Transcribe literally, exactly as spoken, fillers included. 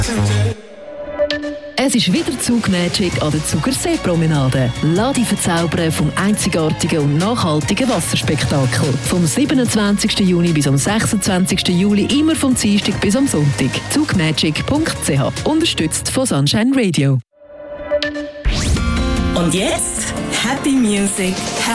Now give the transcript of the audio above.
Es ist wieder Zugmagic an der Zugersee-Promenade. Lass dich verzaubern vom einzigartigen und nachhaltigen Wasserspektakel. Vom siebenundzwanzigsten Juni bis am sechsundzwanzigsten Juli, immer vom Dienstag bis am Sonntag. zugmagic punkt c h. Unterstützt von Sunshine Radio. Und jetzt Happy Music.